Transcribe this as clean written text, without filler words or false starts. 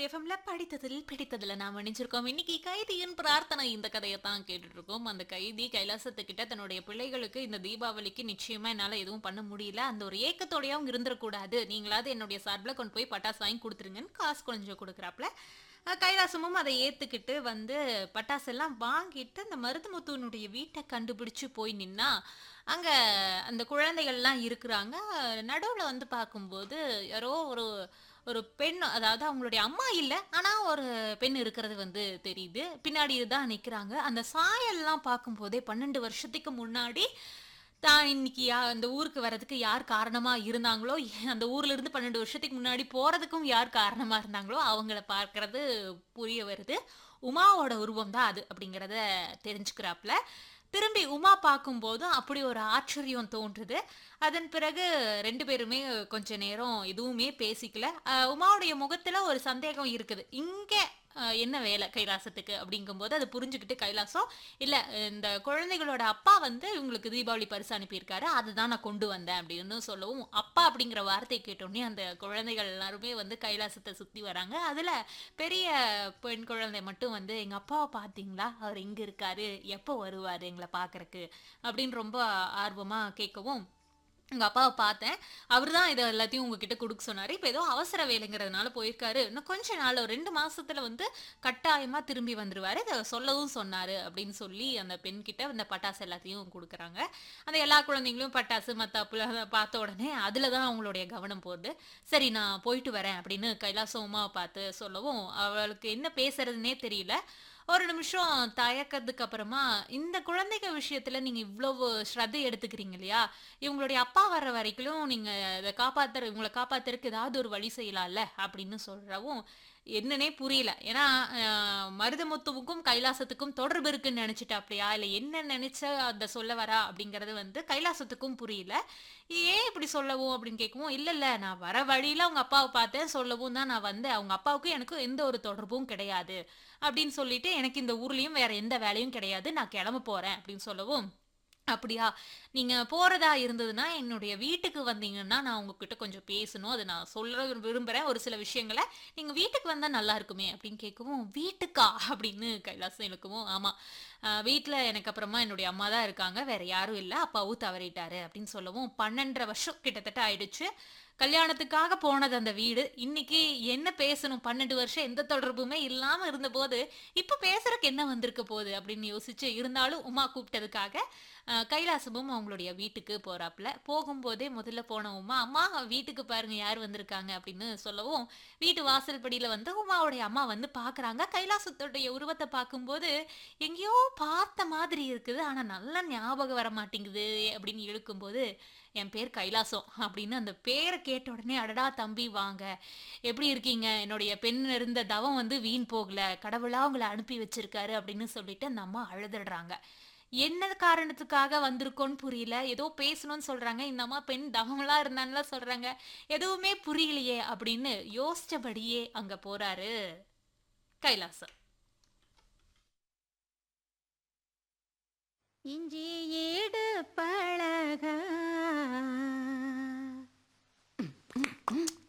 103 எஃப்எம்ல படித்ததில் பிடித்ததில்ல நாம இணைஞ்சிருக்கோம். இன்னைக்கு கைதியின் பிரார்த்தனை இந்த கதையை தான் கேட்டுட்டு இருக்கோம். அந்த கைதி கைலாசத்துக்கிட்ட தன்னுடைய பிள்ளைகளுக்கு இந்த தீபாவளிக்கு நிச்சயமா என்னால எதுவும் பண்ண முடியல. அந்த ஒரு ஏக்கத்தோடயே அவங்க இருந்துடக்கூடாது. நீங்களாவது என்னுடைய சார்பில் கொண்டு போய் பட்டாசு வாங்கி கொடுத்துருங்கன்னு காசு கொஞ்சம் கொடுக்குறாப்புல. கைலாசமும் அதை ஏத்துக்கிட்டு வந்து பட்டாசெல்லாம் வாங்கிட்டு அந்த மருதமுத்துவனுடைய வீட்டை கண்டுபிடிச்சு போய் நின்னா அங்க அந்த குழந்தைகள்லாம் இருக்கிறாங்க. நடுவுல வந்து பார்க்கும்போது யாரோ ஒரு ஒரு பெண், அதாவது அவங்களுடைய அம்மா இல்ல. ஆனா ஒரு பெண் இருக்கிறது வந்து தெரியுது. பின்னாடி தான் நிக்கிறாங்க. அந்த சாயல்லாம் பார்க்கும்போதே 12 வருஷத்துக்கு முன்னாடி தான் இன்னைக்கு அந்த ஊருக்கு வர்றதுக்கு யார் காரணமா இருந்தாங்களோ, அந்த ஊர்ல இருந்து 12 வருஷத்துக்கு முன்னாடி போறதுக்கும் யார் காரணமா இருந்தாங்களோ, அவங்கள பார்க்கறது புரிய வருது. உமாவோட உருவம் தான் அது அப்படிங்கிறத தெரிஞ்சுக்கிறாப்ல. திரும்பி உமா பார்க்கும்போதும் அப்படி ஒரு ஆச்சரியம் தோன்றுது. அதன் பிறகு 2 பேருமே கொஞ்ச நேரம் எதுவுமே பேசிக்கல. உமாவுடைய முகத்துல ஒரு சந்தேகம் இருக்குது. இங்க என்ன வேலை கைலாசத்துக்கு அப்படிங்கும்போது அதை புரிஞ்சுக்கிட்டு கைலாசம், இல்ல இந்த குழந்தைகளோட அப்பா வந்து இவங்களுக்கு தீபாவளி பரிசு அனுப்பியிருக்காரு. அதுதான் நான் கொண்டு வந்தேன் அப்படின்னு சொல்லவும், அப்பா அப்படிங்கிற வார்த்தையை கேட்டோடனே அந்த குழந்தைகள் எல்லாருமே வந்து கைலாசத்தை சுத்தி வராங்க. அதுல பெரிய பெண் குழந்தை மட்டும் வந்து, எங்க அப்பாவை பார்த்தீங்களா? அவர் இங்க இருக்காரு. எப்போ வருவாரு எங்களை பார்க்கறக்கு அப்படின்னு ரொம்ப ஆர்வமா கேட்கவும், உங்க அப்பாவை பார்த்தேன். அவரு தான் இத எல்லாத்தையும் உங்ககிட்ட குடுக்க சொன்னாரு. இப்ப ஏதோ அவசர வேலைங்கிறதுனால போயிருக்காரு. இன்னும் கொஞ்ச நாள் ஒரு 2 மாசத்துல வந்து கட்டாயமா திரும்பி வந்துருவாரு. இத சொல்லவும் சொன்னாரு அப்படின்னு சொல்லி அந்த பெண்கிட்ட அந்த பட்டாசு எல்லாத்தையும் குடுக்குறாங்க. அந்த எல்லா குழந்தைங்களும் பட்டாசு, மத்தாப்புல அத பார்த்த உடனே அதுல தான் அவங்களுடைய கவனம் போகுது. சரி நான் போயிட்டு வரேன் அப்படின்னு கைலாசம் உமாவை பார்த்து சொல்லவும், அவளுக்கு என்ன பேசுறதுன்னே தெரியல. ஒரு நிமிஷம் தயக்கத்துக்கு அப்புறமா, இந்த குழந்தைங்க விஷயத்துல நீங்க இவ்வளவு ஸ்ரத்தை எடுத்துக்கிறீங்க இல்லையா? இவங்களுடைய அப்பா வர்ற வரைக்கும் நீங்க இத இவங்கள காப்பாத்துறதுக்கு ஏதாவது ஒரு வழி செய்யலாம்ல அப்படின்னு சொல்றவும், என்னன்னே புரியல. ஏன்னா மருதமுத்துவுக்கும் கைலாசத்துக்கும் தொடர்பு இருக்குன்னு நினைச்சிட்டாப்லயா? இல்ல என்ன நினைச்சு அத சொல்ல வரா அப்படிங்கிறது வந்து கைலாசத்துக்கும் புரியல. ஏன் இப்படி சொல்லவும் அப்படின்னு கேட்கவும், இல்ல இல்ல நான் வர வழியில அவங்க அப்பாவை பார்த்தேன் சொல்லவும் தான் நான் வந்தேன். அவங்க அப்பாவுக்கும் எனக்கும் எந்த ஒரு தொடர்பும் கிடையாது அப்படின்னு சொல்லிட்டு, எனக்கு இந்த ஊர்லயும் வேற எந்த வேலையும் கிடையாது. நான் கிளம்ப போறேன் அப்படின்னு சொல்லவும், அப்படியா? நீங்க போறதா இருந்ததுன்னா, என்னுடைய வீட்டுக்கு வந்தீங்கன்னா, நான் உங்ககிட்ட கொஞ்சம் பேசணும். அத நான் சொல்ல விரும்புறேன். ஒரு சில விஷயங்கள. நீங்க வீட்டுக்கு வந்தா நல்லா இருக்குமே அப்படின்னு கேட்கவும், வீட்டுக்கா? அப்படின்னு கைலாசம் இழுக்கவும், ஆமா. வீட்ல எனக்கு அப்புறமா என்னுடைய அம்மா தான் இருக்காங்க. வேற யாரும் இல்ல. அப்பாவும் தவறிட்டாரு அப்படின்னு சொல்லவும், 12 வருஷம் கிட்டத்தட்ட ஆயிடுச்சு. கல்யாணத்துக்காக போனது அந்த வீடு. இன்னைக்கு என்ன பேசணும்? 12 வருஷம் எந்த தொடர்புமே இல்லாம இருந்தபோது, இப்ப பேசுறக்கு என்ன வந்திருக்க போகுது? அப்படின்னு யோசிச்சு, இருந்தாலும் உமா கூப்பிட்டதுக்காக கைலாசமும் அவங்களுடைய வீட்டுக்கு போறாப்புல. போகும்போதே முதல்ல போன உமா, "அம்மா வீட்டுக்கு பாருங்க யார் வந்திருக்காங்க" அப்படின்னு சொல்லவும், வீட்டு வாசல் படியில வந்து உமாவுடைய அம்மா வந்து பார்க்குறாங்க. கைலாசத்துடைய உருவத்த பார்க்கும்போது, எங்கேயோ பார்த்த மாதிரி இருக்குது. ஆனா நல்லா ஞாபகம் வர மாட்டேங்குது அப்படின்னு இழுக்கும்போது, "என் பேர் கைலாசம்" அப்படின்னு அந்த பேர கேட்ட உடனே, "அடடா தம்பி வாங்க. எப்படி இருக்கீங்க? என்னுடைய பெண் இருந்த தவம் வந்து வீண் போகல. கடவுளா உங்கள அனுப்பி வச்சிருக்காரு" அப்படின்னு சொல்லிட்டு அந்த அம்மா அழுதுடுறாங்க. என்ன காரணத்துக்காக வந்திருக்கோன்னு புரியல. ஏதோ பேசணும்னு சொல்றாங்க. இந்த அம்மா பெண் தவம்லாம் இருந்தான்லாம் சொல்றாங்க. எதுவுமே புரியலையே அப்படின்னு யோசிச்சபடியே அங்க போறாரு கைலாசம். இஞ்சி ஈடு பழக